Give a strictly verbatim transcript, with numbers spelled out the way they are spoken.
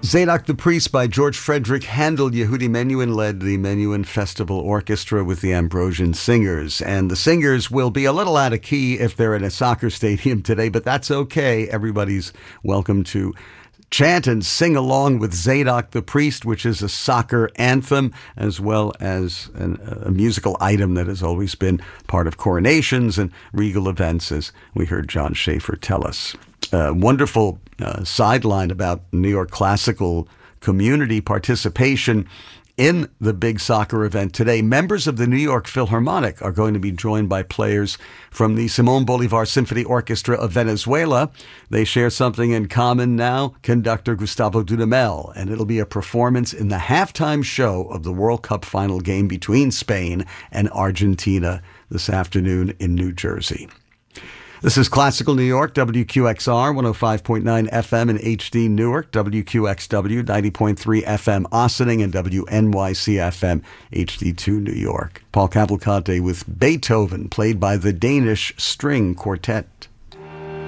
Zadok the Priest by George Frederick Handel. Yehudi Menuhin led the Menuhin Festival Orchestra with the Ambrosian Singers. And the singers will be a little out of key if they're in a soccer stadium today, but that's okay. Everybody's welcome to chant and sing along with Zadok the Priest, which is a soccer anthem, as well as an, a musical item that has always been part of coronations and regal events, as we heard John Schaefer tell us. Uh, wonderful uh, sideline about New York classical community participation in the big soccer event today. Members of the New York Philharmonic are going to be joined by players from the Simón Bolívar Symphony Orchestra of Venezuela. They share something in common now, conductor Gustavo Dudamel, and it'll be a performance in the halftime show of the World Cup final game between Spain and Argentina this afternoon in New Jersey. This is Classical New York, W Q X R, one oh five point nine F M in H D Newark, W Q X W, ninety point three F M Ossining, and W N Y C F M, H D two New York. Paul Cavalcante with Beethoven, played by the Danish String Quartet.